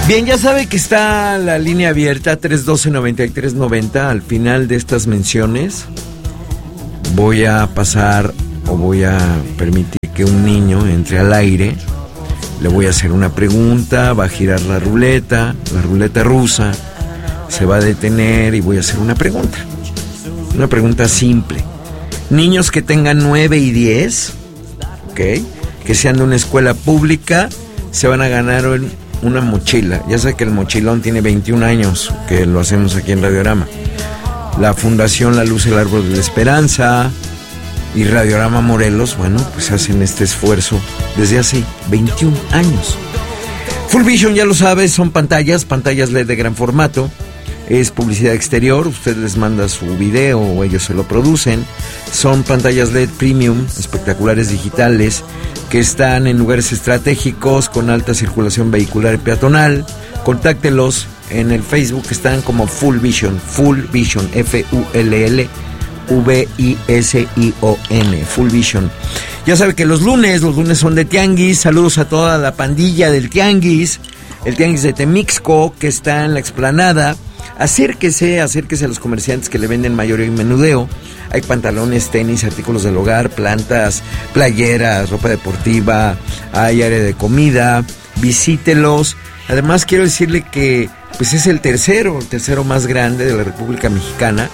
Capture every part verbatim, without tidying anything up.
Bien, ya sabe que está la línea abierta tres uno dos, nueve tres nueve cero. Al final de estas menciones voy a pasar o voy a permitir que un niño entre al aire. Le voy a hacer una pregunta, va a girar la ruleta, la ruleta rusa, se va a detener y voy a hacer una pregunta. Una pregunta simple. Niños que tengan nueve y diez, ¿ok?, que sean de una escuela pública, se van a ganar una mochila. Ya sé que el mochilón tiene veintiún años, que lo hacemos aquí en Radiorama. La Fundación La Luz, el Árbol de la Esperanza y Radiorama Morelos, bueno, pues hacen este esfuerzo desde hace veintiún años. Full Vision, ya lo sabes, son pantallas, pantallas L E D de gran formato. Es publicidad exterior, usted les manda su video o ellos se lo producen. Son pantallas L E D premium, espectaculares digitales, que están en lugares estratégicos con alta circulación vehicular y peatonal. Contáctelos en el Facebook, están como Full Vision, Full Vision, F U L L V I S I O N, Full Vision. Ya sabe que los lunes, los lunes son de Tianguis. Saludos a toda la pandilla del Tianguis, el Tianguis de Temixco, que está en la explanada. Acérquese, acérquese a los comerciantes que le venden mayoreo y menudeo. Hay pantalones, tenis, artículos del hogar, plantas, playeras, ropa deportiva, hay área de comida. Visítelos. Además quiero decirle que pues es el tercero, el tercero más grande de la República Mexicana.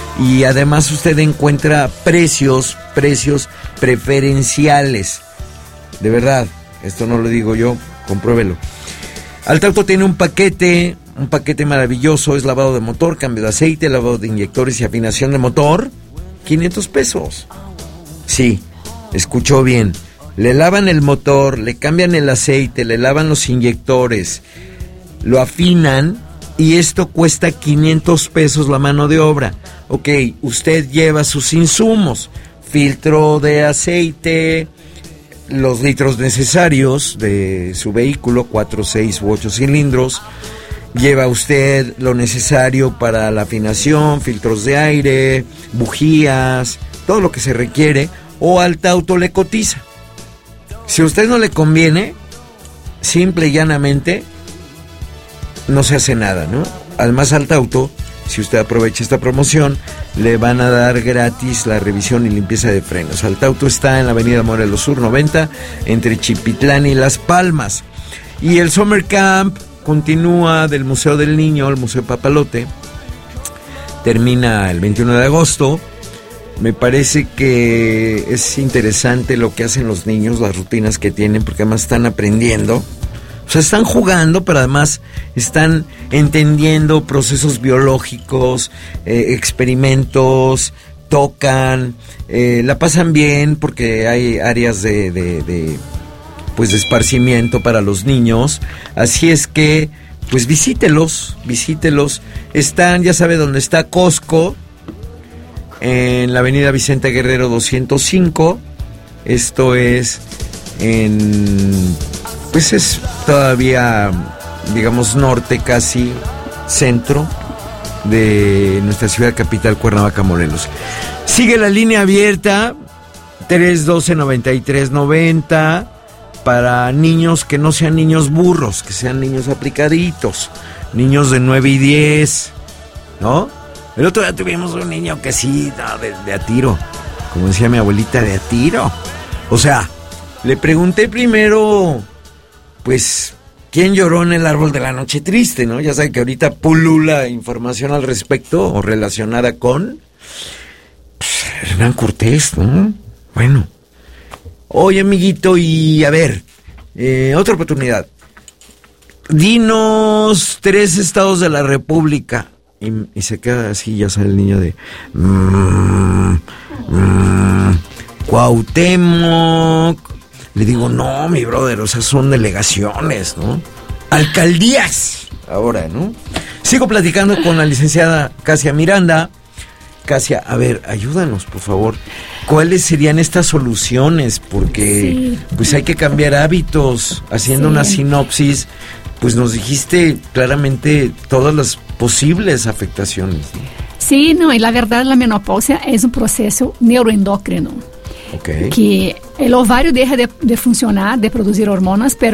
Y además usted encuentra precios, precios preferenciales. De verdad, esto no lo digo yo, compruébelo. Altauto tiene un paquete, un paquete maravilloso, es lavado de motor, cambio de aceite, lavado de inyectores y afinación de motor, quinientos pesos. Sí, escuchó bien. Le lavan el motor, le cambian el aceite, le lavan los inyectores, lo afinan y esto cuesta quinientos pesos la mano de obra. Ok, usted lleva sus insumos, filtro de aceite, los litros necesarios de su vehículo, cuatro, seis u ocho cilindros. Lleva usted lo necesario para la afinación, filtros de aire, bujías, todo lo que se requiere, o Altauto le cotiza. Si a usted no le conviene, simple y llanamente, no se hace nada, ¿no? Además, Altauto, si usted aprovecha esta promoción, le van a dar gratis la revisión y limpieza de frenos. Altauto está en la avenida Morelos Sur noventa, entre Chipitlán y Las Palmas. Y el Summer Camp continúa del Museo del Niño, el Museo Papalote. Termina el veintiuno de agosto. Me parece que es interesante lo que hacen los niños, las rutinas que tienen, porque además están aprendiendo. O sea, están jugando, pero además están entendiendo procesos biológicos, eh, experimentos, tocan, eh, la pasan bien porque hay áreas de, de, de, pues de esparcimiento para los niños. Así es que, pues visítelos, visítelos. Están, ya sabe dónde está Costco, en la avenida Vicente Guerrero doscientos cinco. Esto es en... pues es todavía, digamos, norte, casi centro de nuestra ciudad capital, Cuernavaca, Morelos. Sigue la línea abierta, tres uno dos, nueve tres nueve cero, para niños que no sean niños burros, que sean niños aplicaditos, niños de nueve y diez, ¿no? El otro día tuvimos un niño que sí, no, de, de a tiro, como decía mi abuelita, de a tiro. O sea, le pregunté primero... pues, ¿quién lloró en el árbol de la noche triste, no? Ya saben que ahorita pulula información al respecto o relacionada con pues, Hernán Cortés, ¿no? Bueno. Oye, amiguito, y a ver, eh, otra oportunidad. Dinos tres estados de la República. Y, y se queda así, ya sale el niño de... Mmm, mmm, Cuauhtémoc... Le digo, no, mi brother, o sea, son delegaciones, ¿no? Alcaldías, ahora, ¿no? Sigo platicando con la licenciada Casia Miranda. Casia, a ver, ayúdanos, por favor. ¿Cuáles serían estas soluciones? Porque, sí, pues hay que cambiar hábitos. Haciendo sí. una sinopsis, pues nos dijiste claramente todas las posibles afectaciones, ¿no? Sí, no, y la verdad, la menopausia es un proceso neuroendocrino. Okay. Que el ovario deja de, de funcionar, de producir hormonas, pero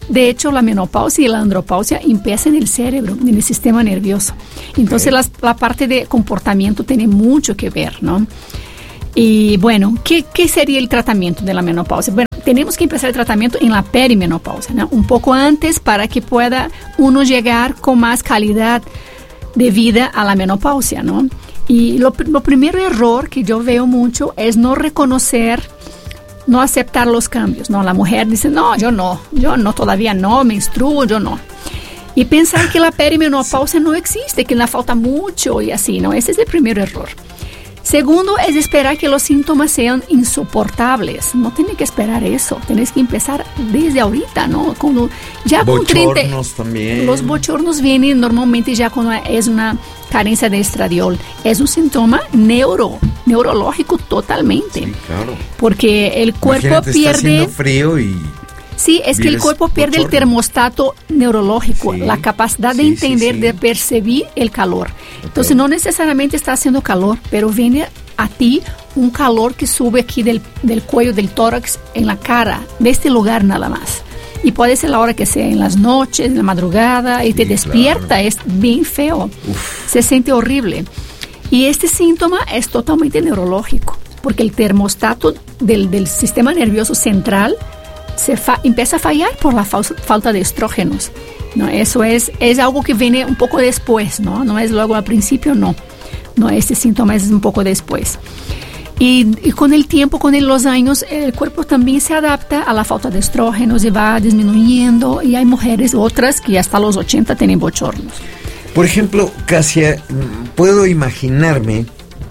De hecho, la menopausia y la andropausia empiezan en el cerebro, en el sistema nervioso. Entonces, okay. la, la parte de comportamiento tiene mucho que ver, ¿no? Y bueno, ¿qué, qué sería el tratamiento de la menopausia? Bueno, tenemos que empezar el tratamiento en la perimenopausia, ¿no? Un poco antes para que pueda uno llegar con más calidad de vida a la menopausia, ¿no? Y lo, lo primer error que yo veo mucho es no reconocer, no aceptar los cambios, ¿no? La mujer dice, no, yo no, yo no, todavía no, menstruo, yo no. Y pensar que la perimenopausia no existe, que le falta mucho y así, ¿no? Ese es el primer error. Segundo, es esperar que los síntomas sean insoportables. No tienes que esperar eso. Tienes que empezar desde ahorita, ¿no? Cuando ya con treinta, también. Los bochornos vienen normalmente ya cuando es una carencia de estradiol. Es un síntoma neuro, neurológico totalmente. Sí, claro. Porque el cuerpo Imagínate, pierde... Está haciendo frío y... Sí, es que el cuerpo pierde bochorno. El termostato neurológico, sí, la capacidad de sí, entender, sí, sí. de percibir el calor. Okay. Entonces, no necesariamente está haciendo calor, pero viene a ti un calor que sube aquí del, del cuello, del tórax, en la cara, de este lugar nada más. Y puede ser la hora que sea, en las noches, en la madrugada, y sí, te despierta, claro. Es bien feo, Uf. Se siente horrible. Y este síntoma es totalmente neurológico, porque el termostato del, del sistema nervioso central se fa- empieza a fallar por la fa- falta de estrógenos, ¿no? Eso es, es algo que viene un poco después, ¿no? No es luego al principio, no. No, este síntoma es un poco después. Y, y con el tiempo, con el, los años, el cuerpo también se adapta a la falta de estrógenos y va disminuyendo. Y hay mujeres, otras, que hasta los ochenta tienen bochornos. Por ejemplo, Casia, puedo imaginarme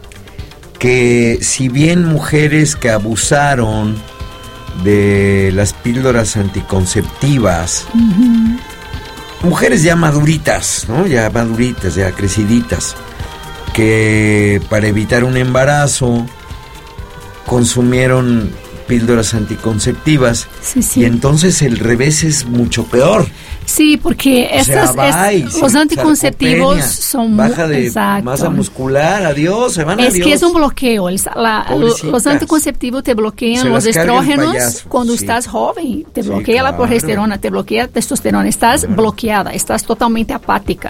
que si bien mujeres que abusaron de las píldoras anticonceptivas, uh-huh. mujeres ya maduritas, ¿no? Ya maduritas, ya creciditas, que para evitar un embarazo consumieron píldoras anticonceptivas, sí, sí. y entonces el revés es mucho peor. Sí, porque estas, o sea, es, los anticonceptivos son baja de exacto. masa muscular, adiós, se van a Es adiós. que es un bloqueo. El, la, los anticonceptivos te bloquean se los estrógenos cuando sí. estás joven, te bloquea sí, claro. la progesterona, te bloquea testosterona, estás claro. bloqueada, estás totalmente apática.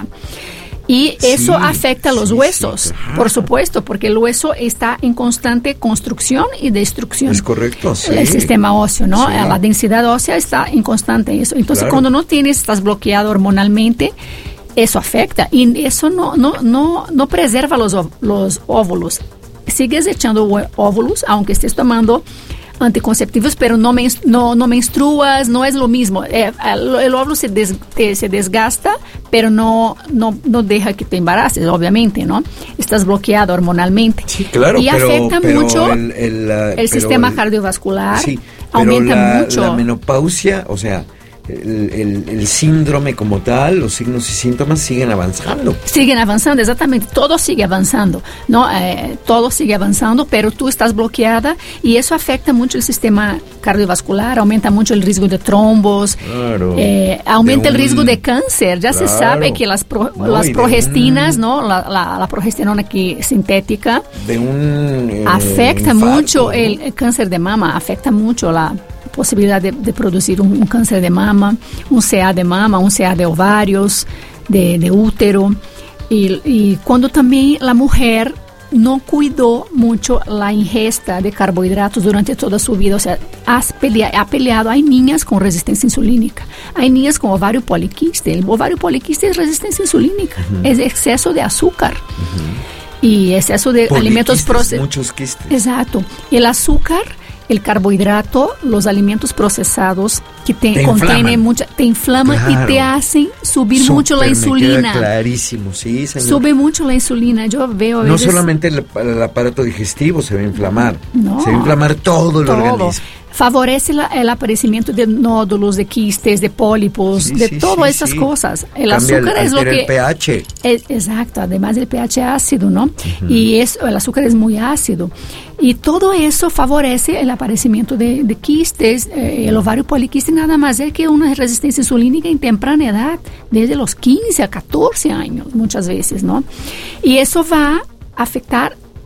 Y eso sí, afecta a los sí, huesos, sí, por supuesto, porque el hueso está en constante construcción y destrucción. Es correcto, sí. El sistema óseo, ¿no? Sí. La densidad ósea está en constante eso. Entonces, claro. cuando no tienes, estás bloqueado hormonalmente, eso afecta. Y eso no, no, no, no preserva los, los óvulos. Sigues echando óvulos, aunque estés tomando anticonceptivos, pero no, menstru- no, no menstruas, no es lo mismo. Eh, el, el óvulo se, des, te, se desgasta, pero no, no, no deja que te embaraces, obviamente, ¿no? Estás bloqueado hormonalmente. Sí, claro, y pero, afecta pero mucho el, el, uh, el sistema el, cardiovascular, sí, aumenta la, mucho. La menopausia, o sea, El, el, el síndrome como tal, los signos y síntomas siguen avanzando. Siguen avanzando, exactamente, todo sigue avanzando, ¿no? Eh, todo sigue avanzando, pero tú estás bloqueada y eso afecta mucho el sistema cardiovascular, aumenta mucho el riesgo de trombos, claro, eh, aumenta un, el riesgo de cáncer. Ya claro, se sabe que las, pro, no, las progestinas, un, ¿no? La, la, la progesterona que sintética de un, eh, afecta infarto, mucho ¿no? el, el cáncer de mama, afecta mucho la posibilidad de, de producir un, un cáncer de mama, un C A de mama, un C A de ovarios, de, de útero. Y, y cuando también la mujer no cuidó mucho la ingesta de carbohidratos durante toda su vida, o sea, has pelea, ha peleado, hay niñas con resistencia insulínica, hay niñas con ovario poliquiste, el ovario poliquiste es resistencia insulínica, uh-huh. es exceso de azúcar. Uh-huh. Y exceso de alimentos procesados. Muchos quistes. Exacto. El azúcar, el carbohidrato, los alimentos procesados que te, te contienen mucha, te inflaman claro. y te hacen subir Super, mucho la insulina. Me queda clarísimo, sí, señor. Sube mucho la insulina. Yo veo a no veces, solamente el, el aparato digestivo se va a inflamar, no, se va a inflamar todo el todo. organismo. Favorece la, el aparecimiento de nódulos, de quistes, de pólipos, sí, de sí, todas sí, esas sí. cosas. El Cambia azúcar el, es lo que... el pH. Es, exacto, además del pH ácido, ¿no? Uh-huh. Y es, el azúcar es muy ácido. Y todo eso favorece el aparecimiento de, de quistes, eh, el ovario poliquiste, nada más es que una resistencia insulínica en temprana edad, desde los quince a catorce años, muchas veces, ¿no? Y eso va a afectar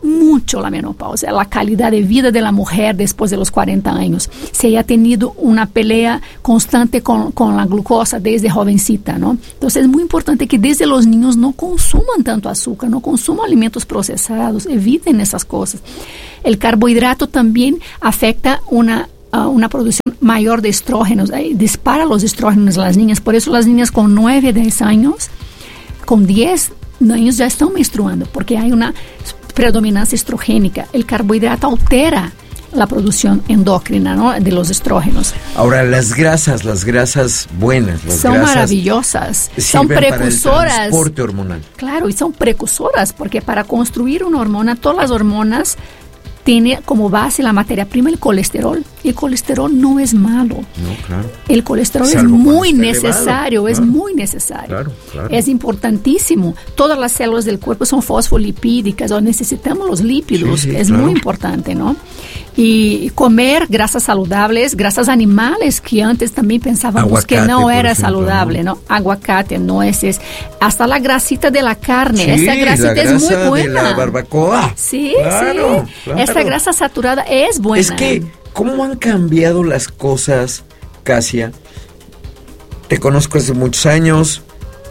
mucho la menopausia, la calidad de vida de la mujer después de los cuarenta años. Si ella ha tenido una pelea constante con, con la glucosa desde jovencita, ¿no? Entonces es muy importante que desde los niños no consuman tanto azúcar, no consuman alimentos procesados, eviten esas cosas. El carbohidrato también afecta una, uh, una producción mayor de estrógenos, eh, dispara los estrógenos en las niñas, por eso las niñas con nueve, diez años, con diez años ya están menstruando, porque hay una predominancia estrogénica. El carbohidrato altera la producción endocrina, ¿no?, de los estrógenos. Ahora, las grasas, las grasas buenas, las son grasas maravillosas, son precursoras. Para el transporte hormonal. Claro, y son precursoras, porque para construir una hormona, todas las hormonas tiene como base la materia prima el colesterol. El colesterol no es malo. No, claro. El colesterol Salvo es muy elevado. necesario, es Claro. muy necesario. Claro, claro. Es importantísimo. Todas las células del cuerpo son fosfolipídicas, o necesitamos los lípidos, Sí, sí, es claro. muy importante, ¿no? Y comer grasas saludables, grasas animales, que antes también pensábamos Aguacate, que no por era ejemplo, saludable, ¿no? Aguacate, nueces, hasta la grasita de la carne. Sí, Esa grasita la es muy grasa buena. de la barbacoa. Sí, Claro, sí. claro. Esta grasa saturada es buena. Es que, ¿cómo han cambiado las cosas, Casia? Te conozco hace muchos años,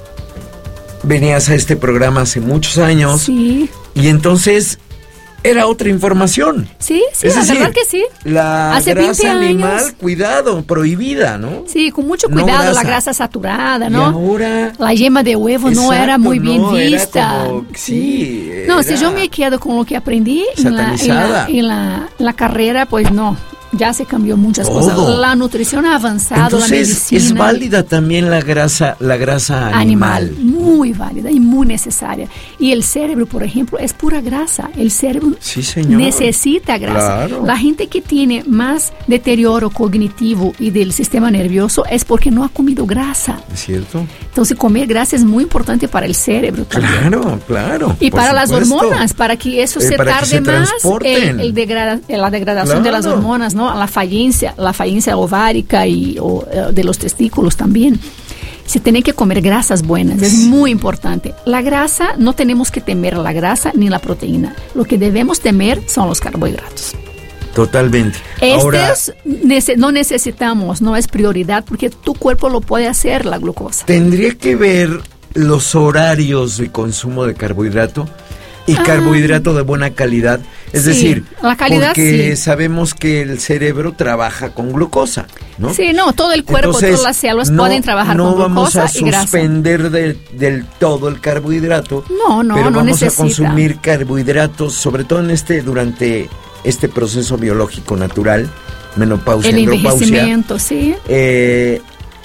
venías a este programa hace muchos años, Sí, y entonces era otra información. sí, sí, Es la decir, verdad que sí. La Hace veinte grasa animal, años. cuidado, prohibida, ¿no? Sí, con mucho No cuidado, la grasa. grasa saturada, Y ¿no? ahora... La yema de huevo no Exacto, era muy bien no, era vista. como- sí, No, si era yo me quedo con lo que aprendí en la, en, la, satanizada. en la- la carrera, pues no, ya se cambió muchas Todo. cosas. La nutrición ha avanzado, la Entonces, medicina. es válida también la grasa, la grasa animal. Animal, muy válida y muy necesaria. Y el cerebro, por ejemplo, es pura grasa. El cerebro Sí, señor. necesita grasa. Claro. La gente que tiene más deterioro cognitivo y del sistema nervioso es porque no ha comido grasa. ¿Es cierto? Entonces, comer grasa es muy importante para el cerebro también. Claro, claro. Y por para las supuesto. hormonas, para que eso Eh, se para que tarde se más, transporten. el, el degrada- la degradación de las Claro. hormonas, ¿no? La falencia, la falencia ovárica y o, eh, de los testículos también. Se tiene que comer grasas buenas, es muy importante. La grasa, no tenemos que temer la grasa ni la proteína. Lo que debemos temer son los carbohidratos. Totalmente. Ahora, Estos nece- no necesitamos, no es prioridad porque tu cuerpo lo puede hacer, la glucosa. tendría que ver los horarios de consumo de carbohidrato y Ah. carbohidrato de buena calidad. Es Sí, decir, la calidad, porque sí. sabemos que el cerebro trabaja con glucosa, ¿no? Sí, no, todo el cuerpo, Entonces, todas las células no- pueden trabajar no con vamos glucosa a y grasa. suspender del, del todo el carbohidrato. No, no, pero no vamos necesita. a consumir carbohidratos, sobre todo en este durante este proceso biológico natural, menopausia, El andropausia. envejecimiento, sí. Eh,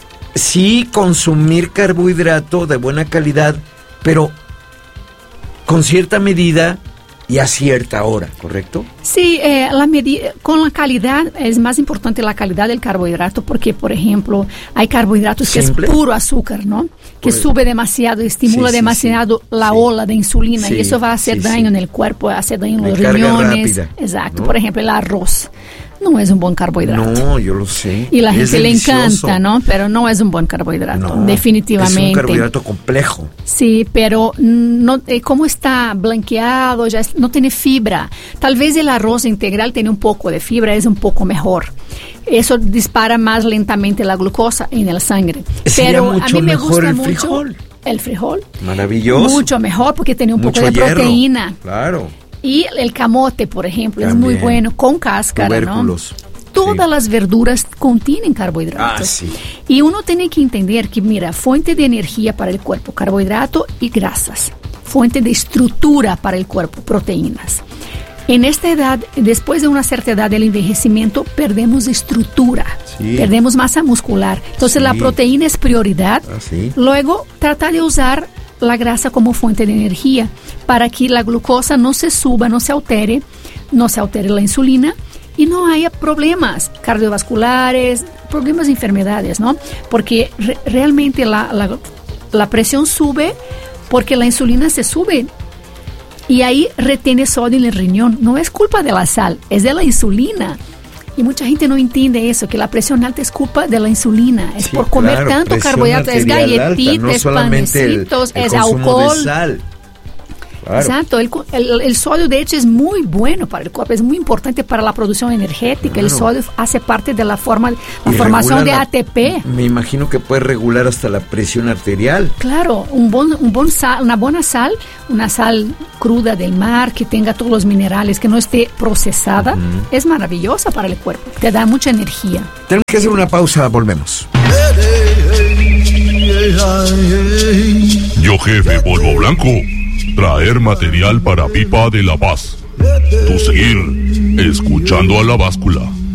sí consumir carbohidrato de buena calidad, pero con cierta medida y a cierta hora, ¿correcto? Sí, eh, la medi- con la calidad es más importante la calidad del carbohidrato porque, por ejemplo, hay carbohidratos que Simple. es puro azúcar, ¿no? Que Por- sube demasiado, estimula Sí, sí, demasiado sí, la sí. ola de insulina Sí, y eso va a hacer sí, daño sí. en el cuerpo, hace daño en De los carga riñones. rápida, Exacto. ¿no? Por ejemplo, el arroz no es un buen carbohidrato. No, yo lo sé. Y la Es gente le delicioso. encanta, ¿no? Pero no es un buen carbohidrato, No, definitivamente. Es un carbohidrato complejo. Sí, pero no, eh, como está blanqueado, ya es- no tiene fibra. Tal vez el arroz integral tiene un poco de fibra, es un poco mejor. Eso dispara más lentamente la glucosa en la sangre. Sería Pero a mucho mí me mejor gusta el mucho frijol. el frijol. Maravilloso. Mucho mejor porque tiene un Mucho poco de hierro. proteína. Claro. Y el camote, por ejemplo, es También. muy bueno con cáscara, ¿no? Tubérculos. Todas Sí. las verduras contienen carbohidratos. Ah, sí. Y uno tiene que entender que, mira, fuente de energía para el cuerpo, carbohidrato y grasas. Fuente de estructura para el cuerpo, proteínas. En esta edad, después de una cierta edad del envejecimiento, perdemos estructura, Sí. perdemos masa muscular. Entonces Sí. la proteína es prioridad. Ah, sí. Luego, trata de usar la grasa como fuente de energía para que la glucosa no se suba, no se altere, no se altere la insulina y no haya problemas cardiovasculares, problemas de enfermedades, ¿no? Porque re- realmente la, la, la presión sube porque la insulina se sube y ahí retiene sodio en el riñón. No es culpa de la sal, es de la insulina. Y mucha gente no entiende eso, que la presión alta es culpa de la insulina. Es Sí, por comer claro, tanto presión carbohidratos, es arterial alta, galletitas, no es solamente el- panecitos, el es consumo alcohol. de sal. Claro. Exacto, el, el, el sodio de hecho es muy bueno para el cuerpo, es muy importante para la producción energética. Claro. El sodio hace parte de la, forma, la formación de la, A T P. Me imagino que puede regular hasta la presión arterial. Claro, un bon, un bon sal, una buena sal, una sal cruda del mar, que tenga todos los minerales, que no esté procesada, uh-huh. es maravillosa para el cuerpo, te da mucha energía. Tenemos que hacer una pausa, volvemos. Yo jefe Polvo Blanco, traer material para Pipa de la Paz. Tú seguir escuchando a la báscula.